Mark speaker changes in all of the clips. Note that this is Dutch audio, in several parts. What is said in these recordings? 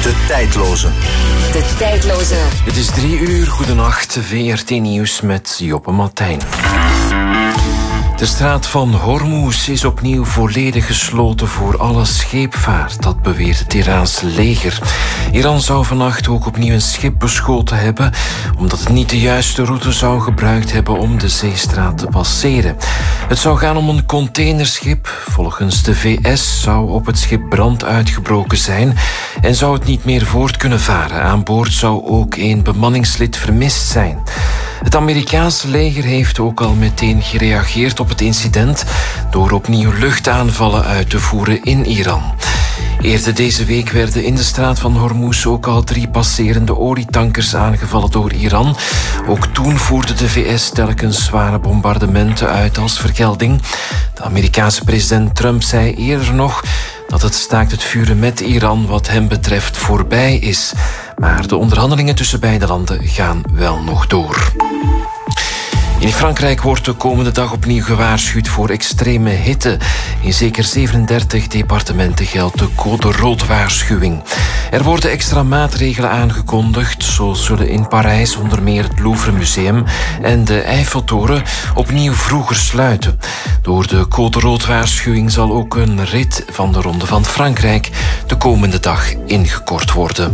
Speaker 1: De tijdloze.
Speaker 2: De tijdloze.
Speaker 3: Het is 3 uur, goedenacht, VRT Nieuws met Joppe Martijn. De straat van Hormuz is opnieuw volledig gesloten voor alle scheepvaart, dat beweert het Iraanse leger. Iran zou vannacht ook opnieuw een schip beschoten hebben, omdat het niet de juiste route zou gebruikt hebben om de zeestraat te passeren. Het zou gaan om een containerschip. Volgens de VS zou op het schip brand uitgebroken zijn en zou het niet meer voort kunnen varen. Aan boord zou ook een bemanningslid vermist zijn. Het Amerikaanse leger heeft ook al meteen gereageerd op het incident door opnieuw luchtaanvallen uit te voeren in Iran. Eerder deze week werden in de straat van Hormuz ook al 3 passerende olietankers aangevallen door Iran. Ook toen voerde de VS telkens zware bombardementen uit als vergelding. De Amerikaanse president Trump zei eerder nog dat het staakt het vuren met Iran wat hem betreft voorbij is. Maar de onderhandelingen tussen beide landen gaan wel nog door. In Frankrijk wordt de komende dag opnieuw gewaarschuwd voor extreme hitte. In zeker 37 departementen geldt de code rood-waarschuwing. Er worden extra maatregelen aangekondigd. Zo zullen in Parijs onder meer het Louvre Museum en de Eiffeltoren opnieuw vroeger sluiten. Door de code rood-waarschuwing zal ook een rit van de Ronde van Frankrijk de komende dag ingekort worden.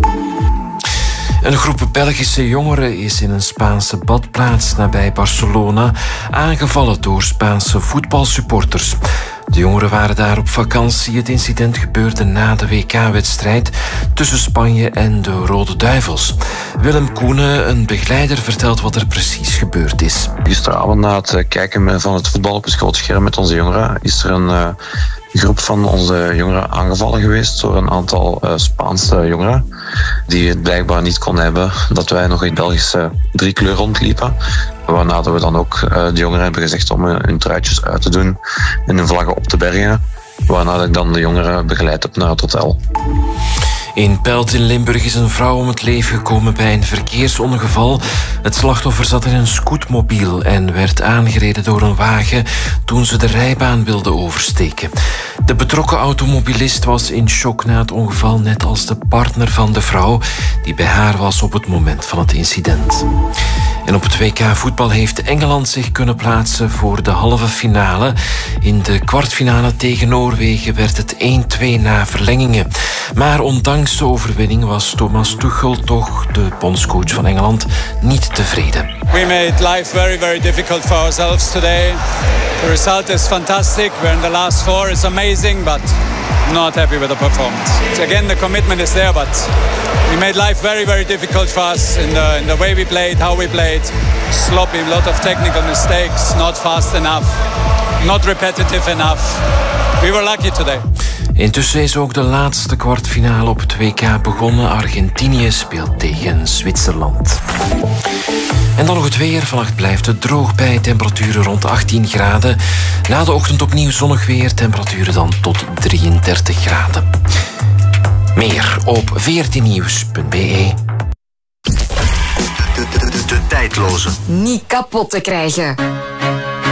Speaker 3: Een groep Belgische jongeren is in een Spaanse badplaats nabij Barcelona aangevallen door Spaanse voetbalsupporters. De jongeren waren daar op vakantie. Het incident gebeurde na de WK-wedstrijd tussen Spanje en de Rode Duivels. Willem Koenen, een begeleider, vertelt wat er precies gebeurd is.
Speaker 4: Gisteravond na het kijken van het voetbal op het groot scherm met onze jongeren is er een groep van onze jongeren aangevallen geweest door een aantal Spaanse jongeren die het blijkbaar niet kon hebben dat wij nog in Belgische 3-kleur rondliepen. Waarna we dan ook de jongeren hebben gezegd om hun truitjes uit te doen en hun vlaggen op te bergen. Waarna ik dan de jongeren begeleid heb naar het hotel.
Speaker 3: In Pelt in Limburg is een vrouw om het leven gekomen bij een verkeersongeval. Het slachtoffer zat in een scootmobiel en werd aangereden door een wagen toen ze de rijbaan wilde oversteken. De betrokken automobilist was in shock na het ongeval, net als de partner van de vrouw die bij haar was op het moment van het incident. En op het WK voetbal heeft Engeland zich kunnen plaatsen voor de halve finale. In de kwartfinale tegen Noorwegen werd het 1-2 na verlengingen. Maar ondanks de overwinning was Thomas Tuchel, toch de bondscoach van Engeland, niet tevreden.
Speaker 5: We made life very, very difficult for ourselves today. The result is fantastic. We're in the last 4. It's amazing, but not happy with the performance. Again, the commitment is there, but we made life very, very difficult for us in the way we played, how we played. Sloppy, a lot of technical mistakes, not fast enough, not repetitive enough. We were lucky today.
Speaker 3: Intussen is ook de laatste kwartfinale op het WK begonnen. Argentinië speelt tegen Zwitserland. En dan nog het weer. Vannacht blijft het droog bij temperaturen rond 18 graden. Na de ochtend opnieuw zonnig weer. Temperaturen dan tot 33 graden. Meer op vrtnieuws.be.
Speaker 1: De tijdloze.
Speaker 2: Niet kapot te krijgen.